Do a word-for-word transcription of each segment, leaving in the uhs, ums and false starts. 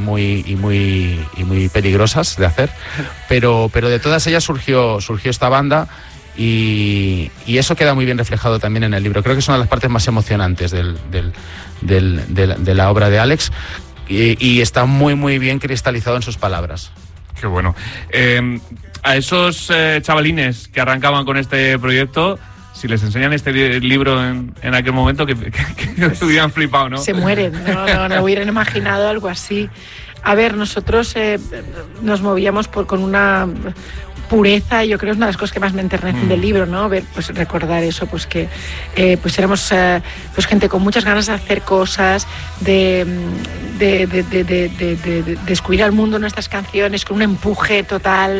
muy y muy y muy peligrosas de hacer, pero pero de todas ellas surgió surgió esta banda. Y, y eso queda muy bien reflejado también en el libro. Creo que es una de las partes más emocionantes del, del, del, del, de la obra de Alex, y, y está muy muy bien cristalizado en sus palabras. Qué bueno. Eh, a esos eh, chavalines que arrancaban con este proyecto, si les enseñan este li- libro en, en aquel momento, que, que, que hubieran flipado, ¿no? Se mueren, no, no, no hubieran imaginado algo así. A ver, nosotros eh, nos movíamos por, con una pureza, yo creo que es una de las cosas que más me enternecen mm. del libro, ¿no? Ver, pues recordar eso, pues que eh, pues éramos eh, pues gente con muchas ganas de hacer cosas, de, de, de, de, de, de, de, de descubrir al mundo nuestras canciones, con un empuje total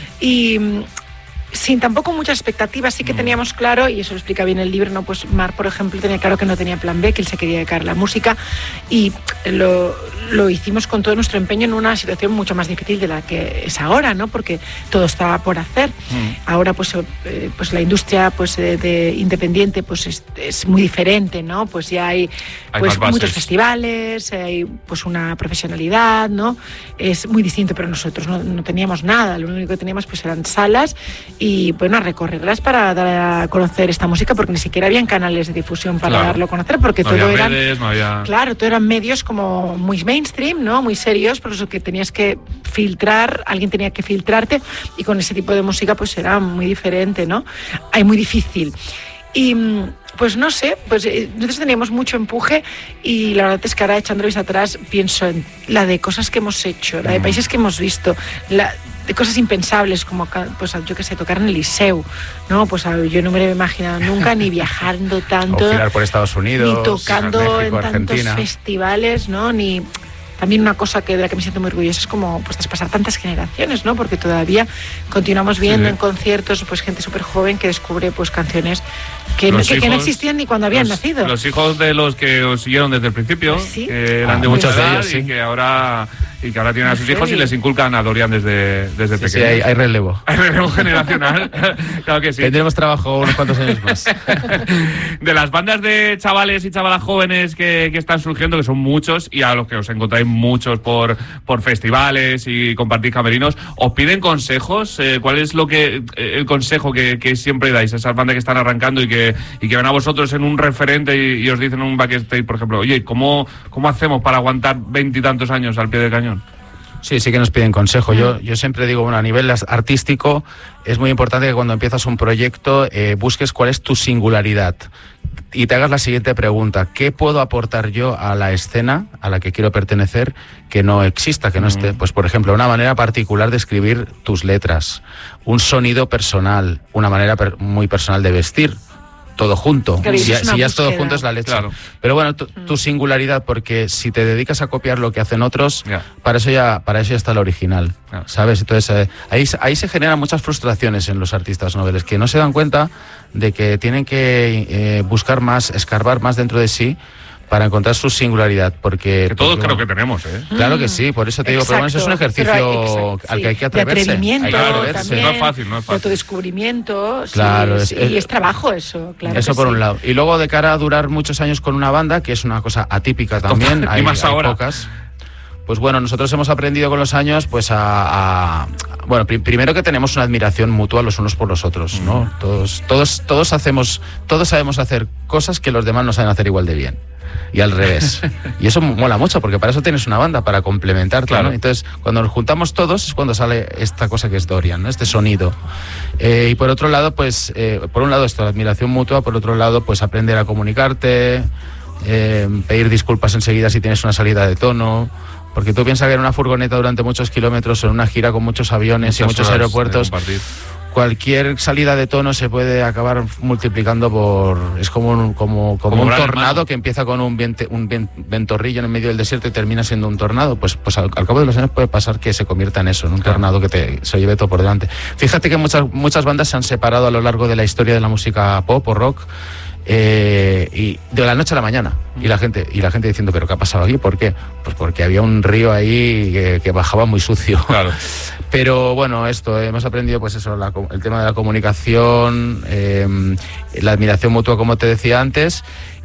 y sin tampoco muchas expectativas. Sí que teníamos claro, y eso lo explica bien el libro, ¿no? Pues Marc, por ejemplo, tenía claro que no tenía plan B, que él se quería dedicar a la música, y lo, lo hicimos con todo nuestro empeño en una situación mucho más difícil de la que es ahora, ¿no? Porque todo estaba por hacer. Mm. Ahora, pues, eh, pues la industria pues de, de independiente pues es, es muy diferente, ¿no? Pues ya hay, hay pues muchos festivales, hay pues una profesionalidad, ¿no? Es muy distinto, pero nosotros no, no teníamos nada. Lo único que teníamos pues eran salas y, bueno, a recorrerlas para dar a conocer esta música, porque ni siquiera habían canales de difusión para claro. darlo a conocer, porque no todo había eran redes, no había... claro, todo eran medios como muy mainstream, ¿no? Muy serios, por eso que tenías que filtrar, alguien tenía que filtrarte, y con ese tipo de música pues era muy diferente, ¿no? Hay muy difícil. Y pues no sé, pues nosotros teníamos mucho empuje, y la verdad es que ahora, echando vista atrás, pienso en la de cosas que hemos hecho, la de países que hemos visto, la de cosas impensables, como, pues yo qué sé, tocar en el Liceu, ¿no? Pues yo no me lo he imaginado nunca, ni viajando tanto, o girar por Estados Unidos, ni tocando México, en tantos Argentina. festivales, ¿no? Ni... También una cosa que de la que me siento muy orgullosa es como pues traspasar tantas generaciones, ¿no? Porque todavía continuamos viendo sí. en conciertos pues gente súper joven que descubre pues canciones que no, que, que no existían ni cuando habían los, nacido. Los hijos de los que os siguieron desde el principio, pues sí. que eran ah, de muchas edad sí. y que ahora y que ahora tienen a sus hijos y les inculcan a Dorian desde, desde sí, pequeño. Sí, hay, hay relevo. Hay relevo generacional, claro que sí. Tendremos trabajo unos cuantos años más. De las bandas de chavales y chavalas jóvenes que, que están surgiendo, que son muchos, y a los que os encontráis muchos por, por festivales y compartir camerinos, ¿os piden consejos? Eh, ¿Cuál es lo que el consejo que, que siempre dais a esas bandas que están arrancando y que, y que ven a vosotros en un referente y, y os dicen en un backstage, por ejemplo, oye, ¿cómo, cómo hacemos para aguantar veintitantos años al pie del cañón? Sí, sí que nos piden consejo. Yo, yo siempre digo, bueno, a nivel artístico es muy importante que cuando empiezas un proyecto eh, busques cuál es tu singularidad y te hagas la siguiente pregunta: ¿qué puedo aportar yo a la escena a la que quiero pertenecer que no exista, que no esté? Pues, por ejemplo, una manera particular de escribir tus letras, un sonido personal, una manera per- muy personal de vestir. Todo junto, claro, si, es si ya es todo junto es la leche, claro. Pero bueno, tu, tu singularidad, porque si te dedicas a copiar lo que hacen otros, yeah. para eso ya para eso ya está el original, yeah. ¿sabes? Entonces eh, ahí, ahí se generan muchas frustraciones en los artistas noveles, que no se dan cuenta de que tienen que eh, buscar más, escarbar más dentro de sí para encontrar su singularidad, porque... Que todos porque, creo que tenemos, ¿eh? Claro que sí, por eso te digo, exacto. pero bueno, eso es un ejercicio pero, al que hay que atreverse. De atrevimiento, hay que atreverse. también, no es fácil, no es fácil. Autodescubrimiento, claro, sí, es, es, y es trabajo eso, claro. Eso que por sí. un lado. Y luego, de cara a durar muchos años con una banda, que es una cosa atípica también, Total, hay, y más hay ahora. pocas. Pues bueno, nosotros hemos aprendido con los años pues a... a bueno, pr- primero que tenemos una admiración mutua los unos por los otros, ¿no? Mm. Todos, todos, todos hacemos, todos sabemos hacer cosas que los demás no saben hacer igual de bien. Y al revés. Y eso mola mucho, porque para eso tienes una banda, para complementarte, claro. ¿no? Entonces, cuando nos juntamos todos es cuando sale esta cosa que es Dorian, ¿no? Este sonido. Eh, y por otro lado, pues, eh, por un lado esto, la admiración mutua, por otro lado, pues aprender a comunicarte, eh, pedir disculpas enseguida si tienes una salida de tono. Porque tú piensas que en una furgoneta durante muchos kilómetros, en una gira con muchos aviones muchas y muchos aeropuertos, cualquier salida de tono se puede acabar multiplicando por... Es como un, como, como como un un tornado hermano. Que empieza con un, viente, un ventorrillo en el medio del desierto y termina siendo un tornado. Pues, pues al, al cabo de los años puede pasar que se convierta en eso, en un claro. tornado que te, se lleve todo por delante. Fíjate que muchas, muchas bandas se han separado a lo largo de la historia de la música pop o rock, Eh, y de la noche a la mañana, y la gente y la gente diciendo, ¿pero qué ha pasado aquí? ¿Por qué? Pues porque había un río ahí que, que bajaba muy sucio. Claro. Pero bueno, esto, hemos aprendido pues eso, la, el tema de la comunicación, eh, la admiración mutua, como te decía antes,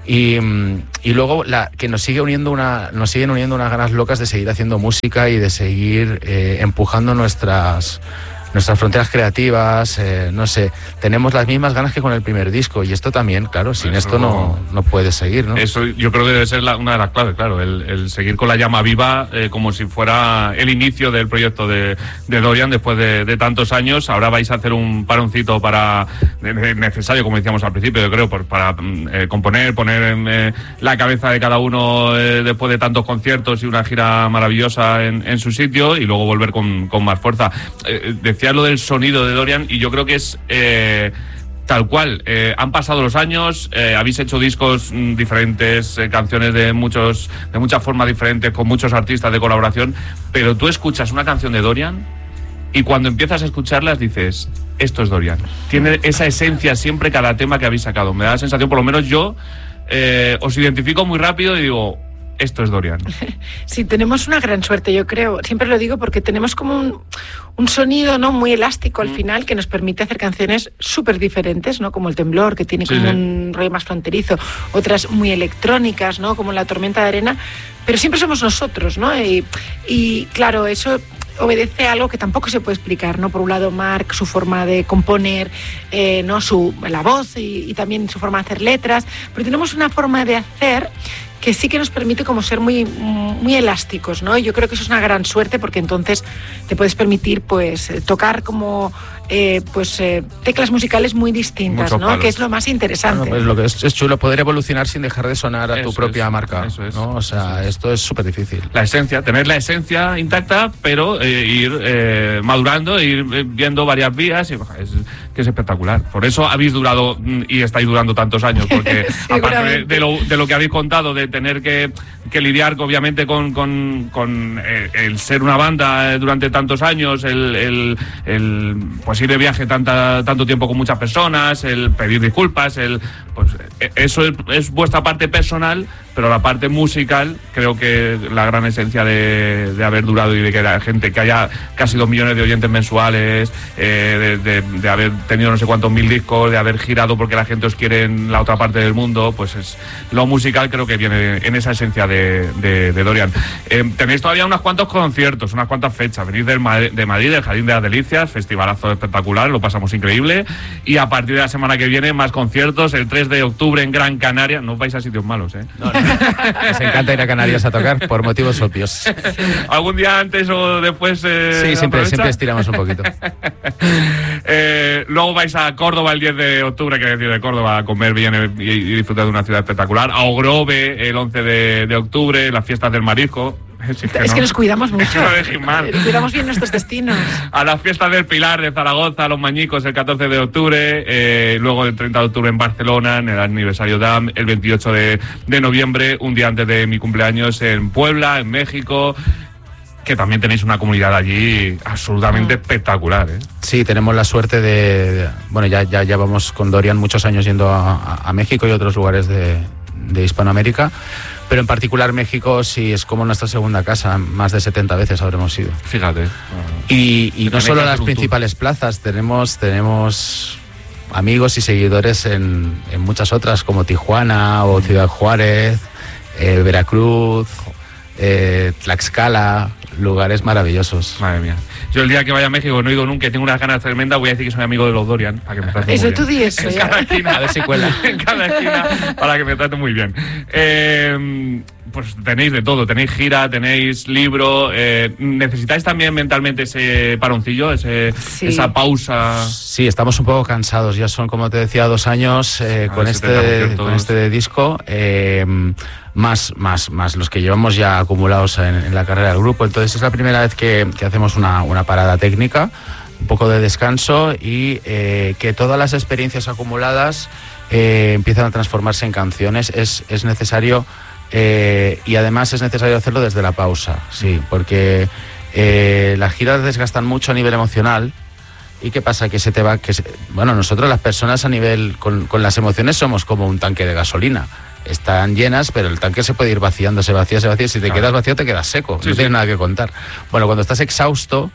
Y, y luego la, que nos sigue uniendo una, nos siguen uniendo unas ganas locas de seguir haciendo música y de seguir eh, empujando nuestras nuestras fronteras creativas, eh, no sé, tenemos las mismas ganas que con el primer disco y esto también, claro, sin eso, esto no, no puedes seguir, ¿no? Eso yo creo que debe ser la, una de las claves, claro, el, el seguir con la llama viva eh, como si fuera el inicio del proyecto de, de Dorian después de, de tantos años. Ahora vais a hacer un paroncito para necesario, como decíamos al principio, yo creo, por, para eh, componer, poner en eh, la cabeza de cada uno eh, después de tantos conciertos y una gira maravillosa en, en su sitio y luego volver con, con más fuerza. Eh, decía lo del sonido de Dorian y yo creo que es eh, tal cual. Eh, han pasado los años, eh, habéis hecho discos mm, diferentes, eh, canciones de muchos de muchas formas diferentes, con muchos artistas de colaboración, pero tú escuchas una canción de Dorian y cuando empiezas a escucharlas dices, esto es Dorian. Tiene esa esencia siempre cada tema que habéis sacado. Me da la sensación, por lo menos yo, eh, os identifico muy rápido y digo, esto es Dorian. Sí, tenemos una gran suerte, yo creo. Siempre lo digo porque tenemos como un, un sonido, ¿no?, muy elástico al mm. final, que nos permite hacer canciones súper diferentes, ¿no? Como El Temblor, que tiene sí, como sí. un rollo más fronterizo. Otras muy electrónicas, ¿no? Como La Tormenta de Arena. Pero siempre somos nosotros, ¿no? Y, y claro, eso obedece a algo que tampoco se puede explicar, ¿no? Por un lado, Marc, su forma de componer, eh, ¿no? Su, la voz y, y también su forma de hacer letras. Pero tenemos una forma de hacer que sí que nos permite como ser muy, muy elásticos, ¿no? Y yo creo que eso es una gran suerte porque entonces te puedes permitir pues tocar como eh, pues eh, teclas musicales muy distintas, muchos ¿no? Palos. Que es lo más interesante. Bueno, pues lo que es, es chulo poder evolucionar sin dejar de sonar a eso tu propia es, marca, eso es, ¿no? O sea, eso es. Esto es súper difícil. La esencia, tener la esencia intacta, pero eh, ir eh, madurando, ir viendo varias vías y es, que es espectacular. Por eso habéis durado y estáis durando tantos años, porque aparte de, de, lo, de lo que habéis contado, de tener que, que lidiar obviamente con, con, con eh, el ser una banda durante tantos años, el, el, el pues ir de viaje tanta, tanto tiempo con muchas personas, el pedir disculpas, el pues eso es, es vuestra parte personal, pero la parte musical creo que la gran esencia de, de haber durado y de que la gente que haya casi dos millones de oyentes mensuales, eh, de, de, de haber tenido no sé cuántos mil discos, de haber girado porque la gente os quiere en la otra parte del mundo, pues es lo musical creo que viene en esa esencia de, de, de Dorian. Eh, tenéis todavía unos cuantos conciertos, unas cuantas fechas, venís del Madrid, de Madrid, del Jardín de las Delicias, festivalazo espectacular, lo pasamos increíble, y a partir de la semana que viene más conciertos, el tres de octubre en Gran Canaria. No os vais a sitios malos, ¿eh? No, no. Les encanta ir a Canarias a tocar por motivos obvios. ¿Algún día antes o después? Eh, sí, siempre, siempre estiramos un poquito. eh, luego vais a Córdoba el diez de octubre, que decir de Córdoba, a comer bien y, y disfrutar de una ciudad espectacular. A Ogrove el once de octubre, las fiestas del marisco. Si es, que, es no. que nos cuidamos mucho. No cuidamos bien nuestros destinos. A las fiestas del Pilar de Zaragoza, a los Mañicos el catorce de octubre, eh, luego el treinta de octubre en Barcelona, en el aniversario D A M, el veintiocho de noviembre, un día antes de mi cumpleaños, en Puebla, en México, que también tenéis una comunidad allí absolutamente mm. espectacular, ¿eh? Sí, tenemos la suerte de... de bueno, ya, ya, ya vamos con Dorian muchos años yendo a, a, a México y otros lugares de, de Hispanoamérica. Pero en particular México sí es como nuestra segunda casa, más de setenta veces habremos ido. Fíjate. Y, y no solo las principales plazas, tenemos, tenemos amigos y seguidores en, en muchas otras, como Tijuana o Ciudad Juárez, eh, Veracruz, eh, Tlaxcala, lugares maravillosos. Madre mía. Yo el día que vaya a México no he ido nunca y tengo unas ganas tremendas, voy a decir que soy amigo de los Dorian para que me traten eso muy tú bien. di eso, en ya. cada esquina, a ver si cuela. En cada esquina para que me traten muy bien. Eh, pues tenéis de todo, tenéis gira, tenéis libro, eh, necesitáis también mentalmente ese paroncillo, ese, sí. esa pausa. Sí, estamos un poco cansados, ya son, como te decía, dos años eh, con, este, con este disco. Eh, Más, más, más los que llevamos ya acumulados en, en la carrera del grupo. Entonces es la primera vez que, que hacemos una, una parada técnica, un poco de descanso y eh, que todas las experiencias acumuladas eh, empiezan a transformarse en canciones. Es, es necesario eh, y además es necesario hacerlo desde la pausa, sí, porque eh, las giras desgastan mucho a nivel emocional. ¿Y qué pasa? Que se te va... que se, bueno, nosotros las personas a nivel... Con, con las emociones somos como un tanque de gasolina. Están llenas, pero el tanque se puede ir vaciando, se vacía, se vacía. Si te claro. quedas vacío, te quedas seco. Sí, no sí. tienes nada que contar. Bueno, cuando estás exhausto,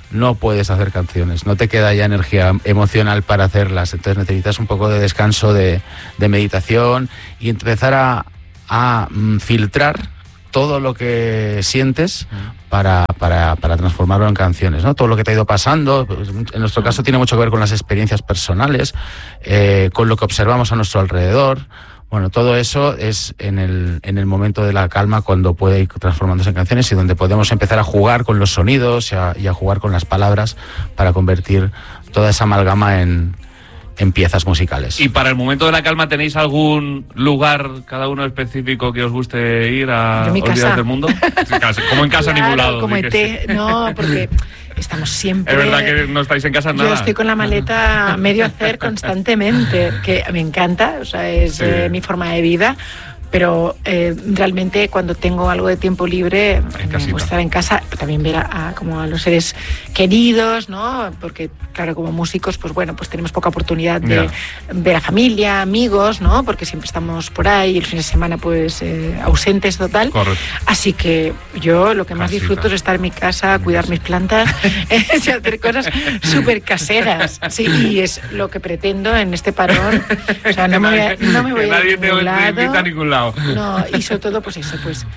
no puedes hacer canciones, no te queda ya energía emocional para hacerlas, entonces necesitas un poco de descanso, de, de meditación y empezar a, a mm, filtrar todo lo que sientes para, para, para transformarlo en canciones, ¿no? Todo lo que te ha ido pasando, pues, en nuestro caso tiene mucho que ver con las experiencias personales, eh, con lo que observamos a nuestro alrededor. Bueno, todo eso es en el, en el momento de la calma cuando puede ir transformándose en canciones y donde podemos empezar a jugar con los sonidos y a, y a jugar con las palabras para convertir toda esa amalgama en, en piezas musicales. ¿Y para el momento de la calma tenéis algún lugar, cada uno específico, que os guste ir a olvidar del mundo? Casi, como en casa, claro, a ningún lado. Como E T, no, porque estamos siempre... Es verdad que no estáis en casa en nada. Yo estoy con la maleta a medio hacer constantemente, que me encanta, o sea, es sí. eh, mi forma de vida. Pero eh, realmente cuando tengo algo de tiempo libre me gusta estar en casa, también ver a, a, como a los seres queridos, ¿no? Porque claro, como músicos, pues bueno, pues tenemos poca oportunidad de yeah. ver a familia, amigos, ¿no? Porque siempre estamos por ahí, el fin de semana pues eh, ausentes total. Correcto. Así que yo lo que más Casita. disfruto es estar en mi casa, cuidar mis plantas y hacer cosas súper caseras. Sí, y es lo que pretendo en este parón. O sea, no me voy a, no me voy a nadie te invita a ningún lado. No, y sobre todo, pues eso, pues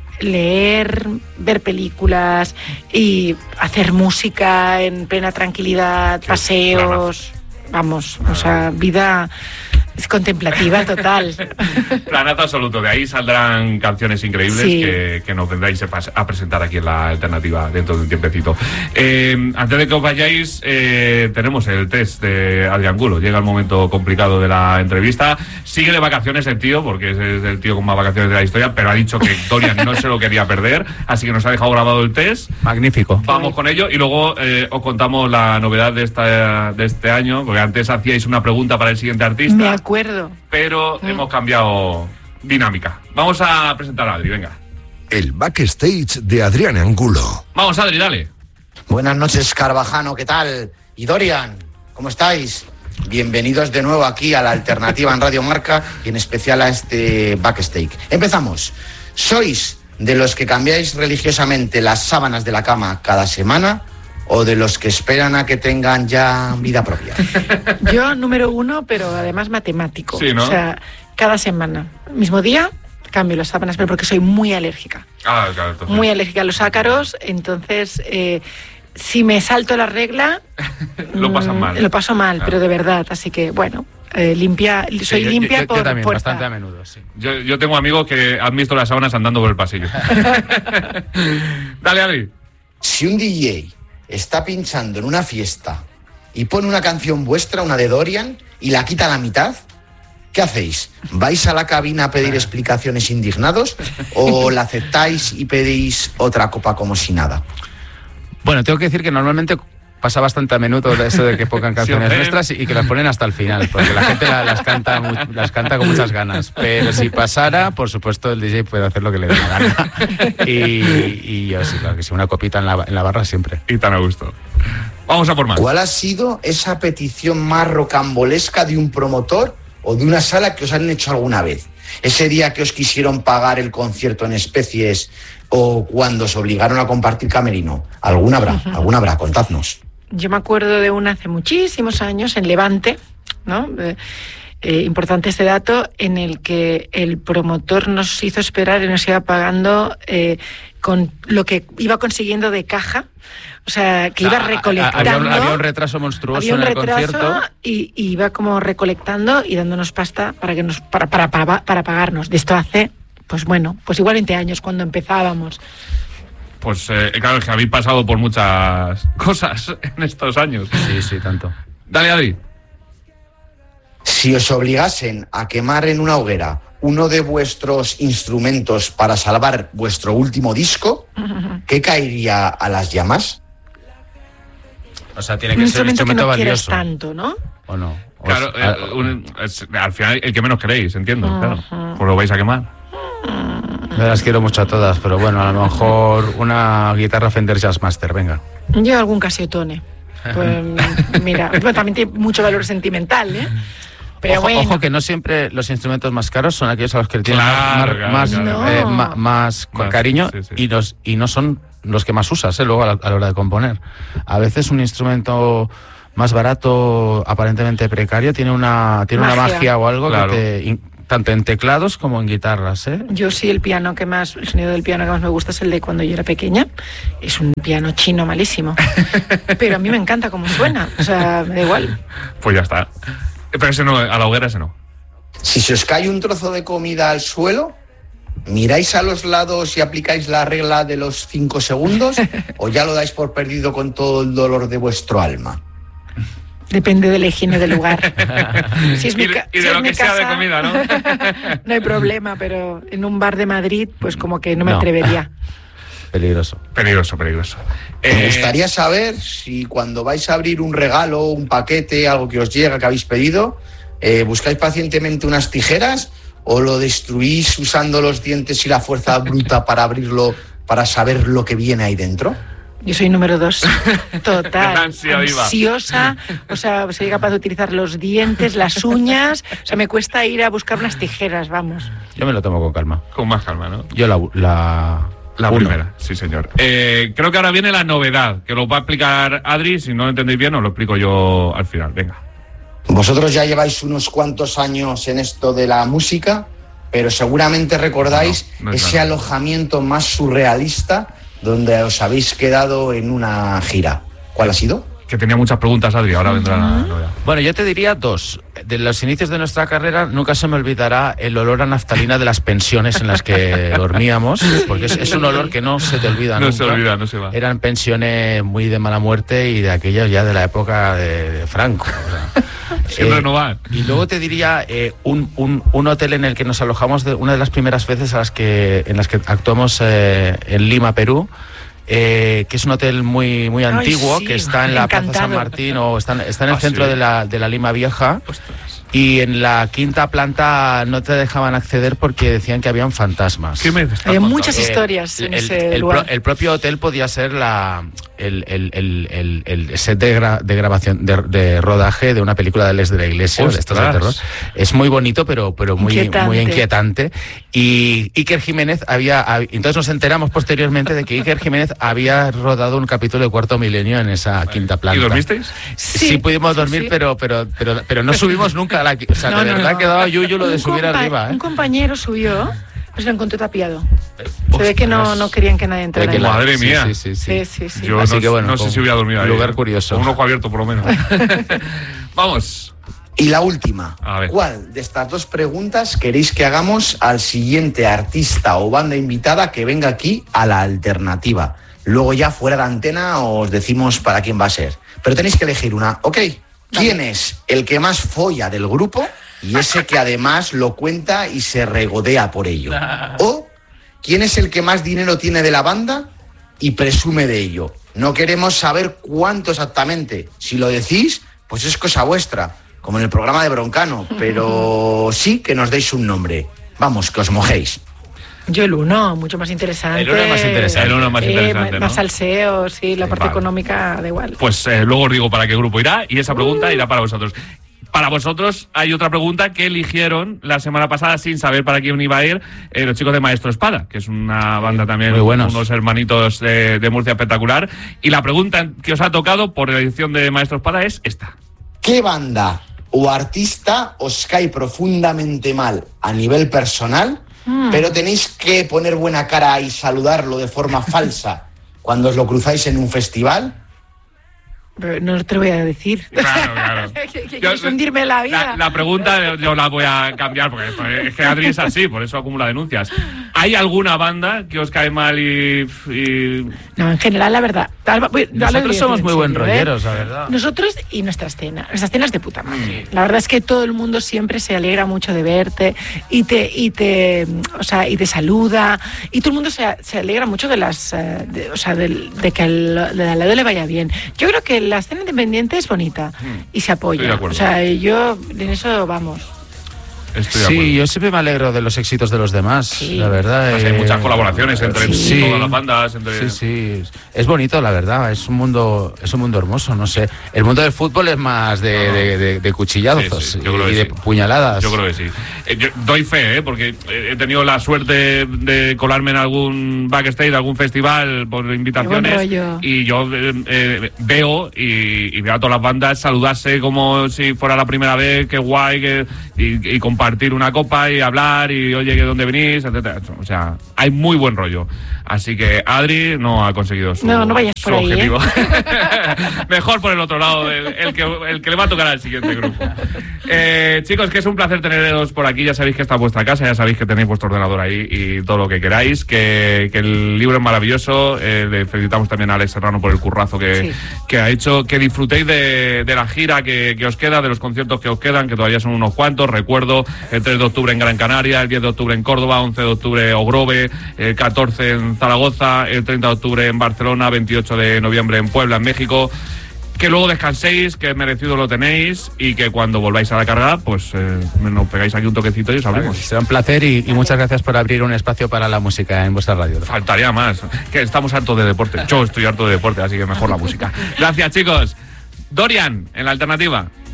leer, ver películas y hacer música en plena tranquilidad, sí, paseos, claro. Vamos, o sea, vida es contemplativa total. Planazo absoluto, de ahí saldrán canciones increíbles sí. que, que nos vendráis a presentar aquí en la alternativa dentro de un tiempecito. Eh, antes de que os vayáis, eh, tenemos el test de Adrián Angulo. Llega el momento complicado de la entrevista. Sigue de vacaciones el tío, porque es el tío con más vacaciones de la historia, pero ha dicho que Dorian no se lo quería perder, así que nos ha dejado grabado el test. Magnífico. Vamos con ello y luego eh, os contamos la novedad de, esta, de este año, porque antes hacíais una pregunta para el siguiente artista. Me acuerdo. Pero mm. hemos cambiado dinámica. Vamos a presentar a Adri, venga. El backstage de Adrián Angulo. Vamos, Adri, dale. Buenas noches, Carvajano, ¿qué tal? Y Dorian, ¿cómo estáis? Bienvenidos de nuevo aquí a la alternativa en Radio Marca y en especial a este backstage. Empezamos. ¿Sois de los que cambiáis religiosamente las sábanas de la cama cada semana o de los que esperan a que tengan ya vida propia? Yo, número uno, pero además matemático. Sí, ¿no? O sea, cada semana, mismo día, cambio las sábanas, pero porque soy muy alérgica. Ah, claro. Entonces... Muy alérgica a los ácaros, entonces... Eh, si me salto la regla... lo pasas mal. Lo paso mal, claro. Pero de verdad, así que, bueno... Eh, limpia, soy sí, yo, limpia yo, por yo también, fuerza. Bastante a menudo, sí. Yo, yo tengo amigos que han visto las sábanas andando por el pasillo. Dale, Adri. Si un D J está pinchando en una fiesta y pone una canción vuestra, una de Dorian, y la quita a la mitad, ¿qué hacéis? ¿Vais a la cabina a pedir explicaciones indignados o la aceptáis y pedís otra copa como si nada? Bueno, tengo que decir que normalmente pasa bastante a menudo eso de que pongan canciones sí, nuestras y que las ponen hasta el final, porque la gente la, las, canta muy, las canta con muchas ganas. Pero si pasara, por supuesto, el D J puede hacer lo que le dé la gana. Y, y yo sí, claro que sí, una copita en la, en la barra siempre. Y tan a gusto. Vamos a por más. ¿Cuál ha sido esa petición más rocambolesca de un promotor o de una sala que os han hecho alguna vez? Ese día que os quisieron pagar el concierto en especies o cuando os obligaron a compartir camerino. ¿Alguna habrá? ¿Alguna habrá? Contadnos. Yo me acuerdo de una hace muchísimos años en Levante, ¿no? Eh, eh, importante este dato, en el que el promotor nos hizo esperar y nos iba pagando eh, con lo que iba consiguiendo de caja. O sea, que iba recolectando. Había un, había un retraso monstruoso había un en el retraso concierto. Y, y iba como recolectando y dándonos pasta para que nos para, para, para, para pagarnos. De esto hace, pues bueno, pues igual veinte años cuando empezábamos. Pues eh, claro, es que habéis pasado por muchas cosas en estos años. Sí, sí, tanto. Dale, Adri. Si os obligasen a quemar en una hoguera uno de vuestros instrumentos para salvar vuestro último disco, ¿qué caería a las llamas? O sea, tiene que un ser un instrumento que no valioso. Tanto, ¿no? ¿O no? O claro, sea, eh, un, es, al final el que menos queréis, entiendo, uh-huh. claro. Pues lo vais a quemar. Me las quiero mucho a todas, pero bueno, a lo mejor una guitarra Fender Jazzmaster, venga. Yo algún Casiotone. Pues mira, bueno, también tiene mucho valor sentimental, ¿eh? Pero ojo, bueno. Ojo que no siempre los instrumentos más caros son aquellos a los que le tienen claro, más, claro, más, claro. Eh, No. más, más Más, cariño sí, sí. Y, los, y no son los que más usas, ¿eh? Luego a la, a la hora de componer. A veces un instrumento más barato, aparentemente precario, tiene una, tiene magia. una magia o algo claro. que te... In, tanto en teclados como en guitarras, ¿eh? Yo sí, el piano que más, el sonido del piano que más me gusta es el de cuando yo era pequeña. Es un piano chino malísimo. Pero a mí me encanta cómo suena. O sea, me da igual. Pues ya está. Pero ese no, a la hoguera ese no. Si se os cae un trozo de comida al suelo, ¿miráis a los lados y aplicáis la regla de los cinco segundos? ¿O ya lo dais por perdido con todo el dolor de vuestro alma? Depende de la higiene del lugar. Si es mi y de, y de si lo es que mi sea casa, de comida, ¿no? No hay problema, pero en un bar de Madrid, pues como que no me no. atrevería. Peligroso. Peligroso, peligroso. Me eh... gustaría saber si cuando vais a abrir un regalo, un paquete, algo que os llega, que habéis pedido, eh, buscáis pacientemente unas tijeras o lo destruís usando los dientes y la fuerza bruta para abrirlo, para saber lo que viene ahí dentro. Yo soy número dos, total, ansia ansiosa, o sea, soy capaz de utilizar los dientes, las uñas, o sea, me cuesta ir a buscar unas tijeras, vamos. Yo me lo tomo con calma. Con más calma, ¿no? Yo la... La, la primera, sí señor. Eh, creo que ahora viene la novedad, que lo va a explicar Adri, si no lo entendéis bien os lo explico yo al final, venga. Vosotros ya lleváis unos cuantos años en esto de la música, pero seguramente recordáis no, no ese claro. alojamiento más surrealista donde os habéis quedado en una gira. ¿Cuál ha sido? Que tenía muchas preguntas, Adri, ahora vendrá la novedad. Bueno, yo te diría dos. De los inicios de nuestra carrera nunca se me olvidará el olor a naftalina de las pensiones en las que dormíamos, porque es, es un olor que no se te olvida no nunca. No se olvida, no se va. Eran pensiones muy de mala muerte y de aquellas ya de la época de, de Franco. O sea, siempre eh, no van. Y luego te diría eh, un, un, un hotel en el que nos alojamos de una de las primeras veces a las que, en las que actuamos eh, en Lima, Perú. Eh, que es un hotel muy muy antiguo. Ay, sí, que está en la encantado. Plaza San Martín o está, está en el ah, centro sí. de, la, de la Lima Vieja. Ostras. Y en la quinta planta no te dejaban acceder porque decían que habían fantasmas. ¿Qué me Hay muchas historias eh, en el, ese el, lugar. Pro, el propio hotel podía ser la el, el, el, el, el set de, gra, de grabación de, de rodaje de una película de Les de la Iglesia, de estas de terror. Es muy bonito, pero pero muy inquietante. muy inquietante. Y Iker Jiménez había, había entonces nos enteramos posteriormente de que Iker Jiménez había rodado un capítulo de Cuarto Milenio en esa vale. quinta planta. ¿Y dormisteis? Sí, sí pudimos dormir, sí, sí. pero pero pero pero no subimos nunca a la, o sea, no, de verdad no, no. quedaba yuyu lo de un subir arriba, ¿eh? Un compañero subió, pues lo encontró tapiado. Se ve que no, no querían que nadie entrara. Que la, madre sí, mía. Sí, sí, sí. sí, sí, sí. Yo Así no, que bueno, no sé si hubiera dormido ahí. Un lugar curioso. Con un ojo abierto, por lo menos. Vamos. Y la última. A ver. ¿Cuál de estas dos preguntas queréis que hagamos al siguiente artista o banda invitada que venga aquí a La Alternativa? Luego ya fuera de antena os decimos para quién va a ser. Pero tenéis que elegir una. Ok. ¿Quién es el que más folla del grupo y ese que además lo cuenta y se regodea por ello? O ¿quién es el que más dinero tiene de la banda y presume de ello? No queremos saber cuánto exactamente. Si lo decís, pues es cosa vuestra, como en el programa de Broncano, pero sí que nos deis un nombre. Vamos, que os mojéis. Yo el uno, mucho más interesante. El uno es más interesante. El uno es más interesante, eh, ¿no? Más salseo, sí, la parte vale. económica da igual. Pues eh, luego os digo para qué grupo irá y esa pregunta uh. irá para vosotros. Para vosotros hay otra pregunta que eligieron la semana pasada sin saber para quién iba a ir eh, los chicos de Maestro Espada, que es una banda también, muy buenos. Unos hermanitos de, de Murcia espectacular. Y la pregunta que os ha tocado por la edición de Maestro Espada es esta. ¿Qué banda o artista os cae profundamente mal a nivel personal, mm. pero tenéis que poner buena cara y saludarlo de forma falsa cuando os lo cruzáis en un festival? No te lo voy a decir. Claro, claro. ¿Quieres hundirme la vida? La, la pregunta yo la voy a cambiar porque es que Adri es así, por eso acumula denuncias. ¿Hay alguna banda que os cae mal y...? y... No, en general, la verdad. Nosotros somos muy buen rolleros, la verdad. Nosotros y nuestra escena. Nuestra escena es de puta madre. La verdad es que todo el mundo siempre se alegra mucho de verte y te, y te, o sea, y te saluda. Y todo el mundo se, se alegra mucho de las... De, o sea, de, de que al de al lado le vaya bien. Yo creo que la escena independiente es bonita y se apoya. Estoy de acuerdo. O sea, yo en eso vamos. Estoy de Sí, acuerdo. yo siempre me alegro de los éxitos de los demás, Sí. la verdad. Además, hay muchas colaboraciones entre sí. todas las bandas. Entre... Sí, sí. Es bonito, la verdad. Es un mundo, es un mundo hermoso, no sé. El mundo del fútbol es más de, No, no. de, de, de cuchillazos Sí, sí, y, yo creo que y de sí. puñaladas. Yo creo que sí. Eh, yo doy fe, ¿eh? Porque he tenido la suerte de colarme en algún backstage, algún festival por invitaciones. Qué buen rollo. Y yo eh, eh, veo y, y veo a todas las bandas saludarse como si fuera la primera vez, qué guay, que, y, y compartir una copa y hablar y oye, ¿de dónde venís? Etcétera. O sea, hay muy buen rollo. Así que Adri no ha conseguido su, No, no vayas su por ahí, objetivo. Mejor por el otro lado, el, el, que, el que le va a tocar al siguiente grupo. Eh, chicos, que es un placer teneros por aquí. Ya sabéis que está vuestra casa, ya sabéis que tenéis vuestro ordenador ahí y todo lo que queráis. Que, que el libro es maravilloso. Eh, le felicitamos también a Alex Serrano por el currazo que, Sí. que ha hecho. Que disfrutéis de, de la gira que, que os queda, de los conciertos que os quedan, que todavía son unos cuantos. Recuerdo, el tres de octubre en Gran Canaria, el diez de octubre en Córdoba, once de octubre Ogrove, el catorce en Zaragoza, el treinta de octubre en Barcelona, veintiocho de noviembre en Puebla, en México. Que luego descanséis, que merecido lo tenéis y que cuando volváis a la carga, pues eh, nos pegáis aquí un toquecito y os hablemos. Será un placer y, y muchas gracias por abrir un espacio para la música en vuestra radio. Faltaría más, que estamos hartos de deporte. Yo estoy harto de deporte, así que mejor la música. Gracias, chicos. Dorian, en la alternativa.